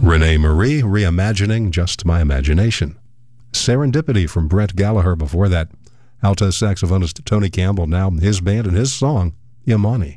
Renee Marie, Reimagining Just My Imagination. Serendipity from Brett Gallagher before that. Alto saxophonist Tony Campbell, now his band and his song, Imani.